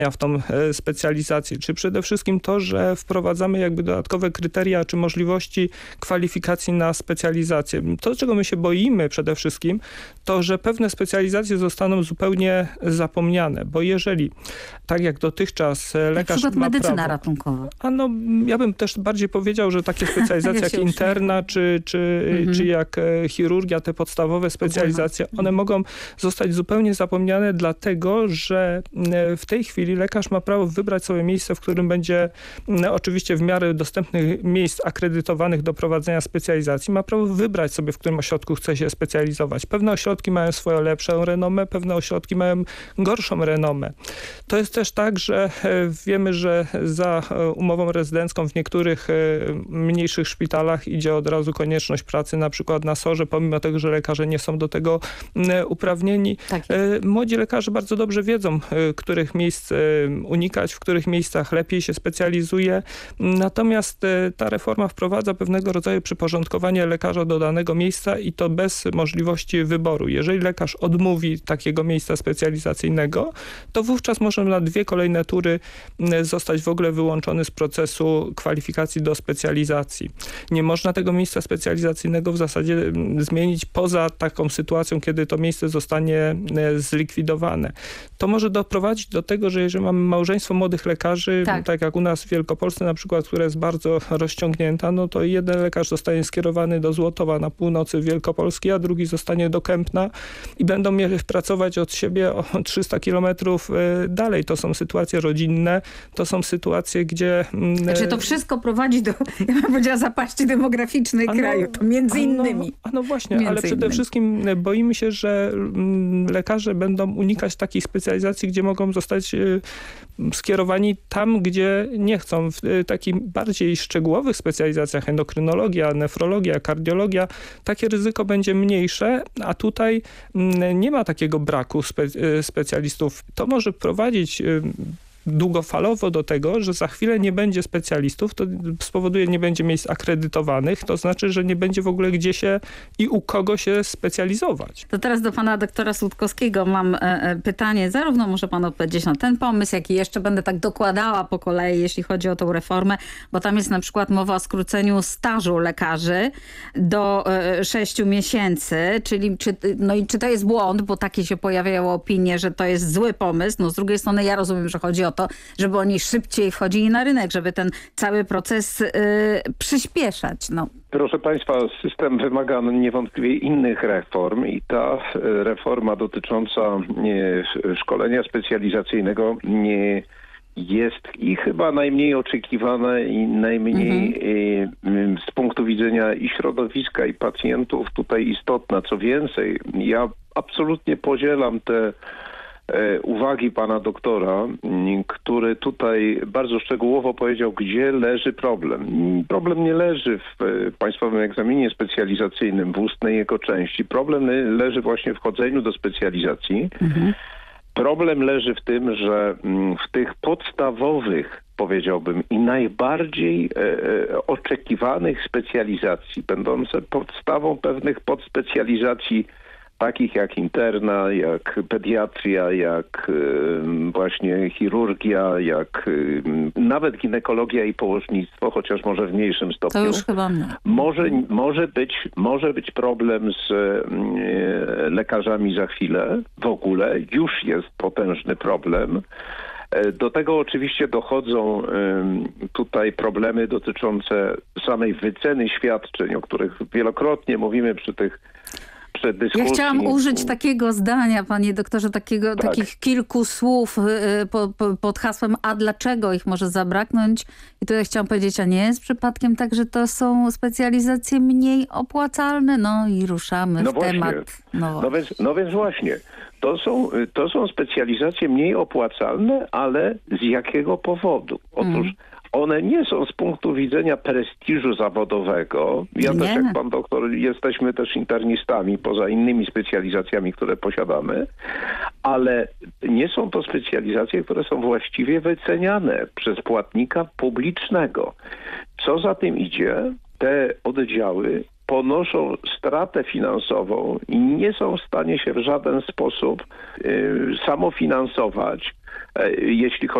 w tą specjalizację, czy przede wszystkim to, że wprowadzamy jakby dodatkowe kryteria czy możliwości kwalifikacji na specjalizację. To, czego my się boimy przede wszystkim, to, że pewne specjalizacje zostaną zupełnie zapomniane, bo jeżeli, tak jak dotychczas lekarz ma medycyna prawo, ratunkowa. ja bym też bardziej powiedział, że takie specjalizacje jak interna, czy jak chirurgia, te podstawowe specjalizacje, one mogą zostać zupełnie zapomniane, dlatego, że w tej chwili lekarz ma prawo wybrać sobie miejsce, w którym będzie oczywiście w miarę dostępnych miejsc akredytowanych do prowadzenia specjalizacji, ma prawo wybrać sobie, w którym ośrodku chce się specjalizować. Pewne ośrodki mają swoją lepszą renomę, pewne ośrodki mają gorszą renomę. To jest też tak, że wiemy, że za umową rezydencką w niektórych mniejszych szpitalach idzie od razu konieczność pracy na przykład na SOR-ze, pomimo tego, że lekarze nie są do tego uprawnieni. Tak. Młodzi lekarze bardzo dobrze wiedzą, których miejsc unikać, w których miejscach lepiej się specjalizuje. Natomiast ta reforma wprowadza pewnego rodzaju przyporządkowanie lekarza do danego miejsca i to bez możliwości wyboru. Jeżeli lekarz odmówi takiego miejsca specjalizacyjnego, to wówczas może na 2 kolejne tury zostać w ogóle wyłączony z procesu kwalifikacji do specjalizacji. Nie można tego miejsca specjalizacyjnego w zasadzie zmienić poza taką sytuacją, kiedy to miejsce zostanie zlikwidowane. To może doprowadzić do tego, że jeżeli mamy małżeństwo młodych lekarzy, tak jak u nas w Wielkopolsce na przykład, która jest bardzo rozciągnięta, no to jeden lekarz zostanie skierowany do Złotowa na północy Wielkopolski, a drugi zostanie do Kępna i będą mieli pracować od siebie o 300 kilometrów dalej. To są sytuacje rodzinne, to są sytuacje, gdzie... Znaczy to wszystko prowadzi do, ja bym powiedziała, zapaści demograficznej kraju, to między innymi. No właśnie, ale przede wszystkim boimy się, że lekarze będą unikać takich specjalizacji, gdzie mogą zostać skierowani tam, gdzie nie chcą. W takich bardziej szczegółowych specjalizacjach, endokrynologia, nefrologia, kardiologia, takie ryzyko będzie mniejsze, a tutaj nie ma takiego braku specjalistów. To może prowadzić długofalowo do tego, że za chwilę nie będzie specjalistów, to spowoduje, nie będzie miejsc akredytowanych, to znaczy, że nie będzie w ogóle gdzie się i u kogo się specjalizować. To teraz do pana doktora Sutkowskiego mam pytanie. Zarówno może pan odpowiedzieć na ten pomysł, jak i jeszcze będę tak dokładała po kolei, jeśli chodzi o tą reformę, bo tam jest na przykład mowa o skróceniu stażu lekarzy do 6 miesięcy, czyli czy to jest błąd, bo takie się pojawiają opinie, że to jest zły pomysł. No z drugiej strony ja rozumiem, że chodzi o to, żeby oni szybciej wchodzili na rynek, żeby ten cały proces przyspieszać. No. Proszę państwa, system wymaga niewątpliwie innych reform i ta reforma dotycząca szkolenia specjalizacyjnego jest i chyba najmniej oczekiwana i najmniej z punktu widzenia i środowiska, i pacjentów tutaj istotna. Co więcej, ja absolutnie podzielam te uwagi pana doktora, który tutaj bardzo szczegółowo powiedział, gdzie leży problem. Problem nie leży w państwowym egzaminie specjalizacyjnym, w ustnej jego części. Problem leży właśnie w chodzeniu do specjalizacji. Problem leży w tym, że w tych podstawowych, powiedziałbym, i najbardziej oczekiwanych specjalizacji, będące podstawą pewnych podspecjalizacji, takich jak interna, jak pediatria, jak właśnie chirurgia, jak nawet ginekologia i położnictwo, chociaż może w mniejszym stopniu. To już chyba nie. Może być problem z lekarzami za chwilę. W ogóle już jest potężny problem. Do tego oczywiście dochodzą tutaj problemy dotyczące samej wyceny świadczeń, o których wielokrotnie mówimy przy tych Ja chciałam użyć takiego zdania, panie doktorze, takich kilku słów pod hasłem, a dlaczego ich może zabraknąć? I tutaj chciałam powiedzieć, a nie jest przypadkiem tak, że to są specjalizacje mniej opłacalne? No i ruszamy w temat. No więc właśnie, to są specjalizacje mniej opłacalne, ale z jakiego powodu? Otóż one nie są z punktu widzenia prestiżu zawodowego. Ja też, jak pan doktor, jesteśmy też internistami, poza innymi specjalizacjami, które posiadamy, ale nie są to specjalizacje, które są właściwie wyceniane przez płatnika publicznego. Co za tym idzie, te oddziały ponoszą stratę finansową i nie są w stanie się w żaden sposób samofinansować. Jeśli chodzi